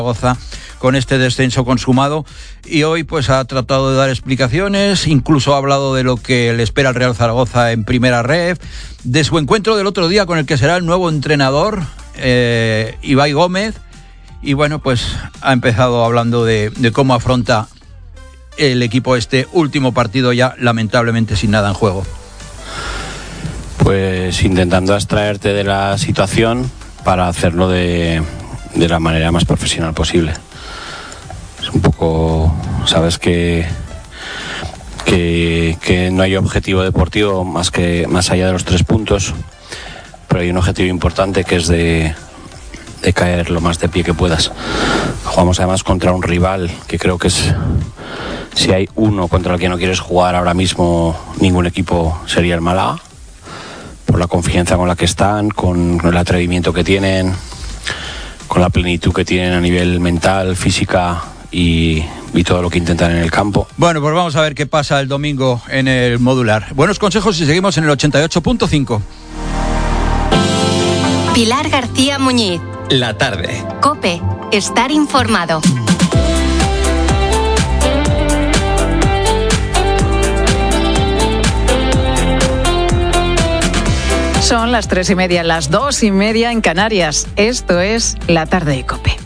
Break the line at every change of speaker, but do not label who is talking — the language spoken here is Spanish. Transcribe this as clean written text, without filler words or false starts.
Zaragoza con este descenso consumado, y hoy pues ha tratado de dar explicaciones, incluso ha hablado de lo que le espera al Real Zaragoza en primera ref, de su encuentro del otro día con el que será el nuevo entrenador, Ibai Gómez, y bueno, pues ha empezado hablando de cómo afronta el equipo este último partido ya lamentablemente sin nada en juego.
Pues intentando abstraerte de la situación para hacerlo de la manera más profesional posible. Es un poco, sabes que no hay objetivo deportivo más allá de los 3 puntos, pero hay un objetivo importante que es de caer lo más de pie que puedas. Jugamos además contra un rival que creo que es, si hay uno contra el que no quieres jugar ahora mismo ningún equipo, sería el Málaga, por la confianza con la que están, con el atrevimiento que tienen, con la plenitud que tienen a nivel mental, física y todo lo que intentan en el campo.
Bueno, pues vamos a ver qué pasa el domingo en el Modular. Buenos consejos y seguimos en el 88.5.
Pilar García Muñiz.
La tarde.
COPE. Estar informado.
Son las 3:30, las 2:30 en Canarias. Esto es La Tarde de COPE.